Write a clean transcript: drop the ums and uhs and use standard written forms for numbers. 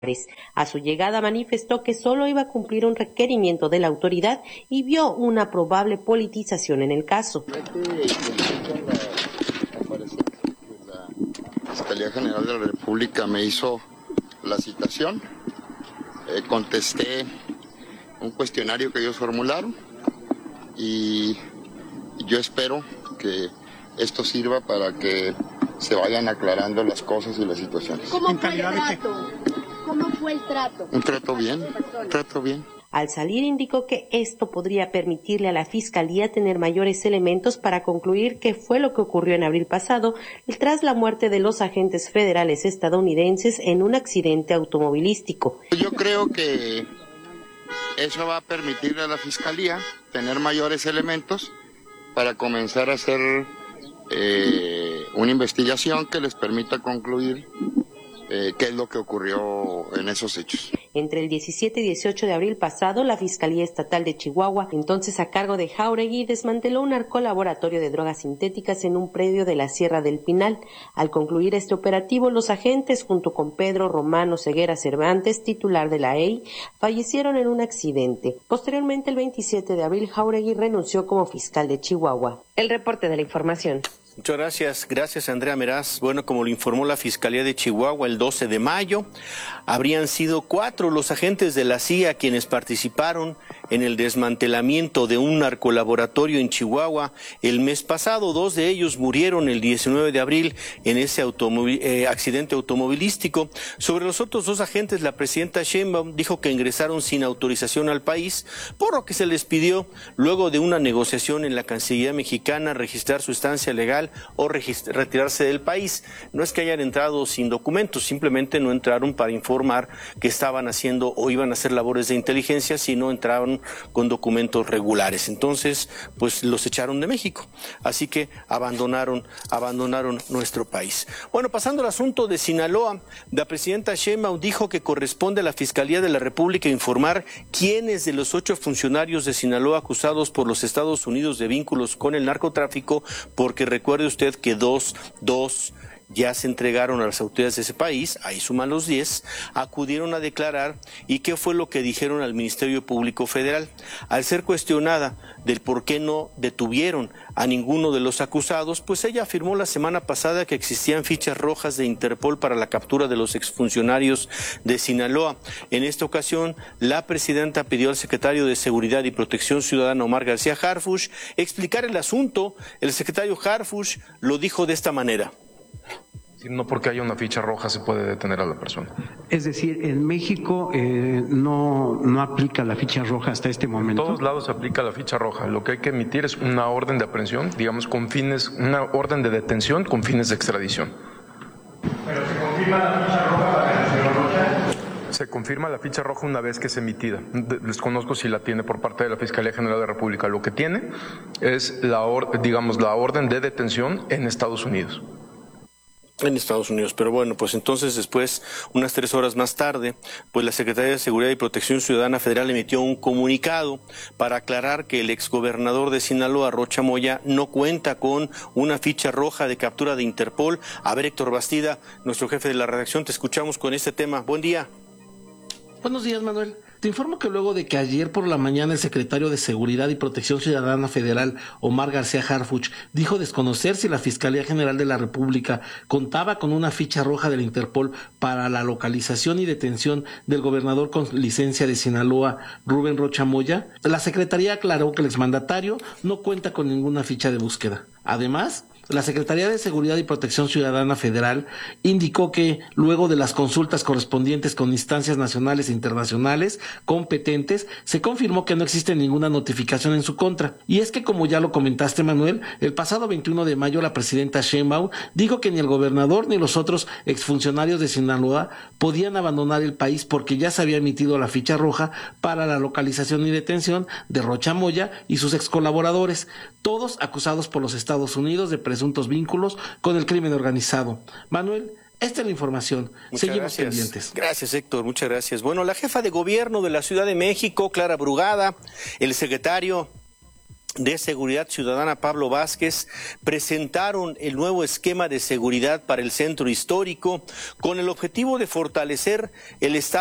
A su llegada manifestó que solo iba a cumplir un requerimiento de la autoridad y vio una probable politización en el caso. La Fiscalía General de la República me hizo la citación, contesté un cuestionario que ellos formularon y yo espero que esto sirva para que se vayan aclarando las cosas y las situaciones. ¿Cómo fue el trato? ¿Cómo fue el trato? Un trato bien. Al salir indicó que esto podría permitirle a la Fiscalía tener mayores elementos para concluir qué fue lo que ocurrió en abril pasado tras la muerte de los agentes federales estadounidenses en un accidente automovilístico. Yo creo que eso va a permitirle a la Fiscalía tener mayores elementos para comenzar a hacer una investigación que les permita concluir qué es lo que ocurrió en esos hechos. Entre el 17 y 18 de abril pasado, la Fiscalía Estatal de Chihuahua, entonces a cargo de Jáuregui, desmanteló un narcolaboratorio de drogas sintéticas en un predio de la Sierra del Pinal. Al concluir este operativo, los agentes, junto con Pedro Romano Ceguera Cervantes, titular de la EI, fallecieron en un accidente. Posteriormente, el 27 de abril, Jáuregui renunció como fiscal de Chihuahua. El reporte de la información. Muchas gracias Andrea Meraz. Bueno, como lo informó la Fiscalía de Chihuahua el 12 de mayo, habrían sido 4 los agentes de la CIA quienes participaron en el desmantelamiento de un narcolaboratorio en Chihuahua el mes pasado. 2 de ellos murieron el 19 de abril en ese accidente automovilístico. Sobre los otros 2 agentes, la presidenta Sheinbaum dijo que ingresaron sin autorización al país, por lo que se les pidió, luego de una negociación en la Cancillería mexicana, registrar su estancia legal o retirarse del país. No es que hayan entrado sin documentos, simplemente no entraron para informar que estaban haciendo o iban a hacer labores de inteligencia, sino entraron con documentos regulares. Entonces, pues los echaron de México. Así que abandonaron nuestro país. Bueno, pasando al asunto de Sinaloa, la presidenta Sheinbaum dijo que corresponde a la Fiscalía de la República informar quiénes de los 8 funcionarios de Sinaloa acusados por los Estados Unidos de vínculos con el narcotráfico, porque recuerde usted que dos ya se entregaron a las autoridades de ese país, ahí suman los 10, acudieron a declarar. ¿Y qué fue lo que dijeron al Ministerio Público Federal? Al ser cuestionada del por qué no detuvieron a ninguno de los acusados, pues ella afirmó la semana pasada que existían fichas rojas de Interpol para la captura de los exfuncionarios de Sinaloa. En esta ocasión, la presidenta pidió al secretario de Seguridad y Protección Ciudadana, Omar García Harfuch, explicar el asunto. El secretario Harfuch lo dijo de esta manera. No porque haya una ficha roja se puede detener a la persona. Es decir, en México no aplica la ficha roja hasta este momento. En todos lados se aplica la ficha roja. Lo que hay que emitir es una orden de aprehensión, digamos, una orden de detención con fines de extradición. ¿Pero se confirma la ficha roja, señor Rocha? Se confirma la ficha roja una vez que es emitida. Desconozco si la tiene por parte de la Fiscalía General de la República. Lo que tiene es la orden de detención en Estados Unidos. En Estados Unidos, pero bueno, pues entonces después, unas 3 horas más tarde, pues la Secretaría de Seguridad y Protección Ciudadana Federal emitió un comunicado para aclarar que el exgobernador de Sinaloa, Rocha Moya, no cuenta con una ficha roja de captura de Interpol. A ver, Héctor Bastida, nuestro jefe de la redacción, te escuchamos con este tema. Buen día. Buenos días, Manuel. Te informo que luego de que ayer por la mañana el secretario de Seguridad y Protección Ciudadana Federal, Omar García Harfuch, dijo desconocer si la Fiscalía General de la República contaba con una ficha roja del Interpol para la localización y detención del gobernador con licencia de Sinaloa, Rubén Rocha Moya, la Secretaría aclaró que el exmandatario no cuenta con ninguna ficha de búsqueda. Además, la Secretaría de Seguridad y Protección Ciudadana Federal indicó que, luego de las consultas correspondientes con instancias nacionales e internacionales competentes, se confirmó que no existe ninguna notificación en su contra. Y es que, como ya lo comentaste, Manuel, el pasado 21 de mayo la presidenta Sheinbaum dijo que ni el gobernador ni los otros exfuncionarios de Sinaloa podían abandonar el país porque ya se había emitido la ficha roja para la localización y detención de Rocha Moya y sus excolaboradores, todos acusados por los Estados Unidos de presuntos vínculos con el crimen organizado. Manuel, esta es la información. Seguimos pendientes. Gracias, Héctor. Muchas gracias. Bueno, la jefa de gobierno de la Ciudad de México, Clara Brugada, el secretario de Seguridad Ciudadana, Pablo Vázquez, presentaron el nuevo esquema de seguridad para el centro histórico con el objetivo de fortalecer el estado